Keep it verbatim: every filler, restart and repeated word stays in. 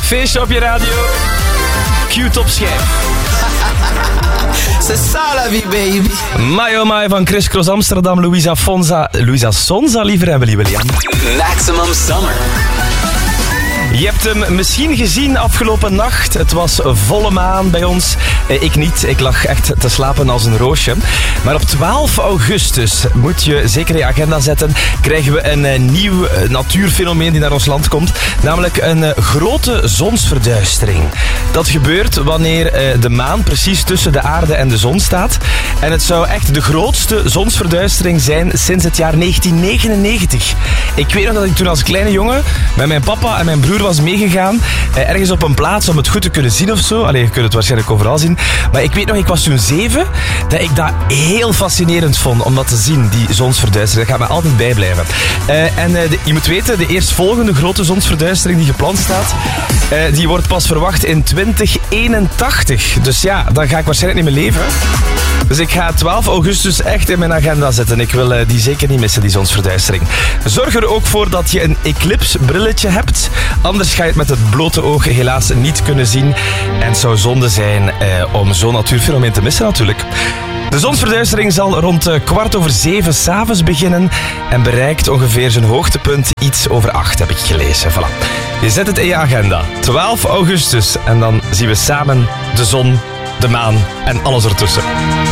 Feestje op je radio. Q-top schijf. C'est ça la vie, baby. My oh my van Chris Cross Amsterdam, Louisa Fonza. Louisa Sonza, liever Emily William. Maximum Summer. Je hebt hem misschien gezien afgelopen nacht. Het was volle maan bij ons. Eh, ik niet. Ik lag echt te slapen als een roosje. Maar op twaalf augustus, moet je zeker in je agenda zetten, krijgen we een eh, nieuw eh, natuurfenomeen die naar ons land komt. Namelijk een eh, grote zonsverduistering. Dat gebeurt wanneer eh, de maan precies tussen de aarde en de zon staat. En het zou echt de grootste zonsverduistering zijn sinds het jaar negentien negenennegentig. Ik weet nog dat ik toen als kleine jongen met mijn papa en mijn broer was meegegaan, eh, ergens op een plaats om het goed te kunnen zien of zo. Allee, je kunt het waarschijnlijk overal zien. Maar ik weet nog, ik was toen zeven, dat ik dat heel fascinerend vond om dat te zien, die zonsverduistering. Dat gaat me altijd bijblijven. Uh, en uh, de, je moet weten, de eerstvolgende grote zonsverduistering die gepland staat, uh, die wordt pas verwacht in twintig eenentachtig. Dus ja, dan ga ik waarschijnlijk niet meer leven. Dus ik ga twaalf augustus echt in mijn agenda zetten. Ik wil uh, die zeker niet missen, die zonsverduistering. Zorg er ook voor dat je een eclipse brilletje hebt. Anders ga je het met het blote oog helaas niet kunnen zien. En het zou zonde zijn uh, om zo'n natuurfenomeen te missen natuurlijk. De zonsverduistering zal rond uh, kwart over zeven 's avonds beginnen en bereikt ongeveer zijn hoogtepunt iets over acht, heb ik gelezen. Voilà. Je zet het in je agenda. twaalf augustus en dan zien we samen de zon, de maan en alles ertussen.